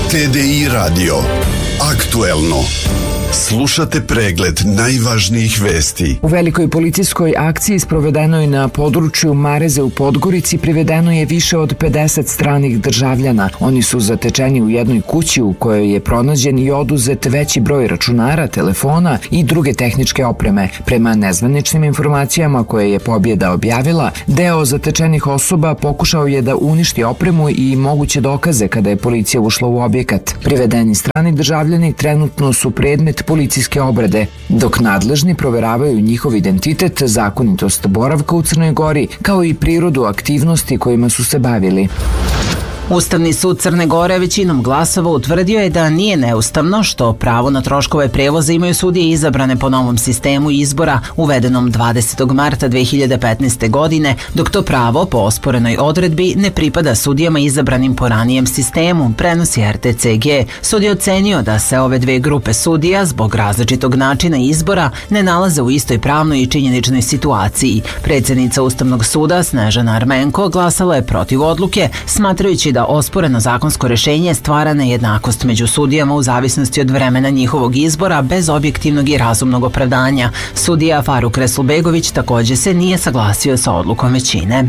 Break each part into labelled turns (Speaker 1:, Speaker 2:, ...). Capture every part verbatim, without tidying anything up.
Speaker 1: T D I Radio. Aktuelno. Slušate pregled najvažnijih vesti.
Speaker 2: U velikoj policijskoj akciji sprovedenoj na području Mareze u Podgorici privedeno je više od pedeset stranih državljana. Oni su zatečeni u jednoj kući u kojoj je pronađen i oduzet veći broj računara, telefona i druge tehničke opreme. Prema nezvaničnim informacijama koje je Pobjeda objavila, deo zatečenih osoba pokušao je da uništi opremu i moguće dokaze kada je policija ušla u objekat. Privedeni strani državljani trenutno su predmet policijske obrade, dok nadležni proveravaju njihov identitet, zakonitost boravka u Crnoj Gori, kao i prirodu aktivnosti kojima su se bavili.
Speaker 3: Ustavni sud Crne Gore većinom glasova utvrdio je da nije neustavno što pravo na troškove prevoza imaju sudije izabrane po novom sistemu izbora uvedenom dvadesetog marta dve hiljade petnaeste. godine, dok to pravo po osporenoj odredbi ne pripada sudijama izabranim po ranijem sistemu, prenosi R T C G. Sud je ocenio da se ove dve grupe sudija zbog različitog načina izbora ne nalaze u istoj pravnoj i činjeničnoj situaciji. Predsjednica Ustavnog suda Snežana Armenko glasala je protiv odluke, smatrajući da osporeno zakonsko rješenje stvara nejednakost među sudijama u zavisnosti od vremena njihovog izbora bez objektivnog i razumnog opravdanja. Sudija Faruk Resulbegović također se nije saglasio sa odlukom većine.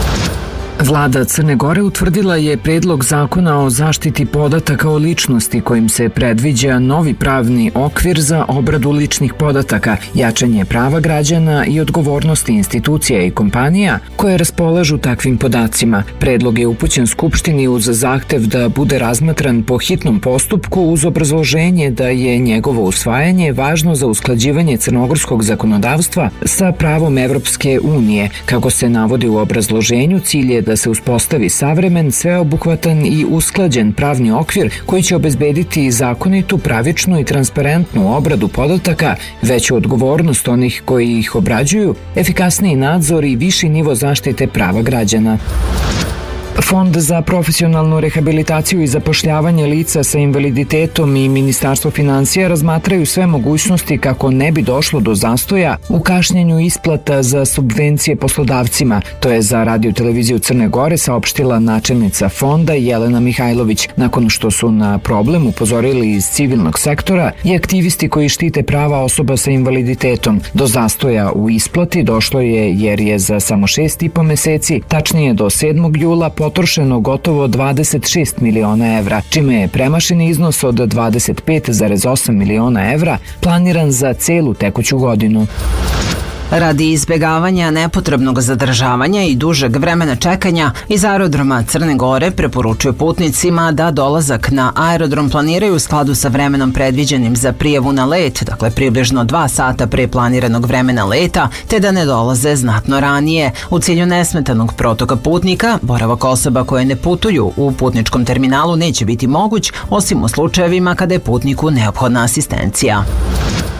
Speaker 2: Vlada Crne Gore utvrdila je predlog zakona o zaštiti podataka o ličnosti kojim se predviđa novi pravni okvir za obradu ličnih podataka, jačanje prava građana i odgovornosti institucija i kompanija koje raspolažu takvim podacima. Predlog je upućen Skupštini uz zahtev da bude razmatran po hitnom postupku uz obrazloženje da je njegovo usvajanje važno za usklađivanje crnogorskog zakonodavstva sa pravom Evropske unije. Kako se navodi u obrazloženju, cilj je da se uspostavi savremen, sveobuhvatan i usklađen pravni okvir koji će obezbediti zakonitu, pravičnu i transparentnu obradu podataka, veću odgovornost onih koji ih obrađuju, efikasniji nadzor i viši nivo zaštite prava građana. Fond za profesionalnu rehabilitaciju i zapošljavanje lica sa invaliditetom i Ministarstvo finansija razmatraju sve mogućnosti kako ne bi došlo do zastoja u kašnjenju isplata za subvencije poslodavcima. To je za Radio televiziju Crne Gore saopštila načelnica fonda Jelena Mihajlović, nakon što su na problem upozorili iz civilnog sektora i aktivisti koji štite prava osoba sa invaliditetom. Do zastoja u isplati došlo je jer je za samo šest i po meseci, tačnije do sedmog jula, potrošeno gotovo dvadeset šest miliona evra, čime je premašen iznos od dvadeset pet zarez osam miliona evra planiran za celu tekuću godinu.
Speaker 3: Radi izbjegavanja nepotrebnog zadržavanja i dužeg vremena čekanja, iz aerodroma Crne Gore preporučuje putnicima da dolazak na aerodrom planiraju u skladu sa vremenom predviđenim za prijavu na let, dakle približno dva sata pre planiranog vremena leta, te da ne dolaze znatno ranije. U cilju nesmetanog protoka putnika, boravak osoba koje ne putuju u putničkom terminalu neće biti moguć, osim u slučajevima kada je putniku neophodna asistencija.